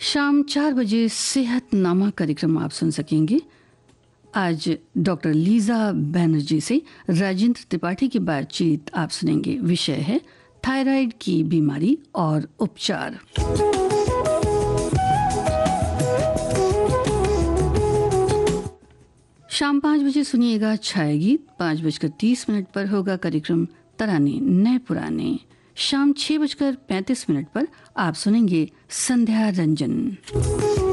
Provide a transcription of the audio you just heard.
शाम 4 बजे सेहतनामा कार्यक्रम आप सुन सकेंगे। आज डॉक्टर लीजा बैनर्जी से राजेंद्र त्रिपाठी की बातचीत आप सुनेंगे। विषय है थायराइड की बीमारी और उपचार। शाम 5 बजे सुनिएगा छाया गीत। 5:30 पर होगा कार्यक्रम तराने नए पुराने। शाम 6:35 पर आप सुनेंगे संध्या रंजन।